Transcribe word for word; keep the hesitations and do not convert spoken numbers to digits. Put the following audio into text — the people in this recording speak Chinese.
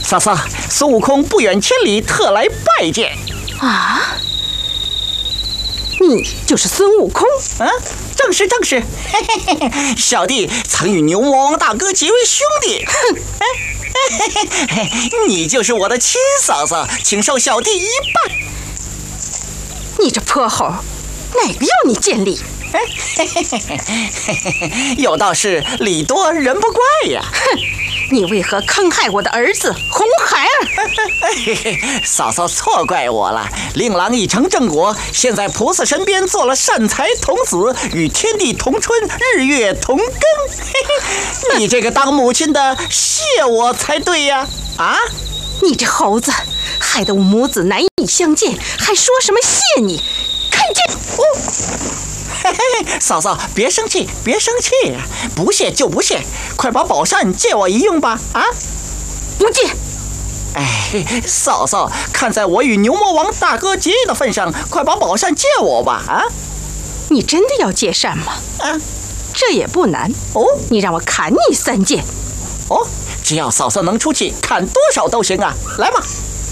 嫂嫂，孙悟空不远千里特来拜见。 啊，你就是孙悟空？ 嗯、啊，正是正是。嘿嘿嘿，小弟曾与牛魔王大哥结为兄弟。哼，哎，你就是我的亲嫂嫂，请受小弟一拜。 你这泼猴，哪个要你见礼？ 有道是礼多人不怪呀。 哼，你为何坑害我的儿子红孩儿？嫂嫂错怪我了。令郎已成正果，现在菩萨身边做了善财童子，与天地同春，日月同庚。你这个当母亲的谢我才对呀！啊， 你这猴子，害得我母子难以相见，还说什么谢你？看见哦。嘿嘿，嫂嫂别生气，别生气，不谢就不谢，快把宝扇借我一用吧！啊， 不借。 哎，嫂嫂，看在我与牛魔王大哥结义的份上，快把宝扇借我吧！啊， 你真的要借扇吗？ 啊， 这也不难哦， 你让我砍你三剑。 哦，只要嫂嫂能出气，砍多少都行啊！来吧。